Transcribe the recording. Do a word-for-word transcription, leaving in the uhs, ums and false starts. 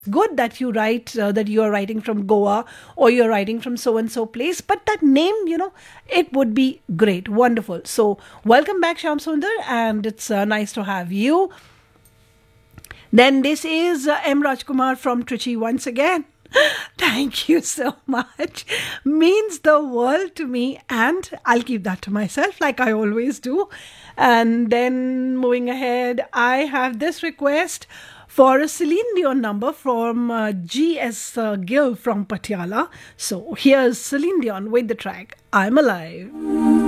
good that you write uh, that you are writing from Goa or you're writing from so and so place, but that name, you know, it would be great. Wonderful. So, welcome back, Sham Sundar, and it's uh, nice to have you. Then this is uh, M. Rajkumar from Trichy once again. Thank you so much. Means the world to me, and I'll keep that to myself like I always do. And then moving ahead, I have this request for a Celine Dion number from uh, G S. Uh, Gill from Patiala. So here's Celine Dion with the track I'm Alive.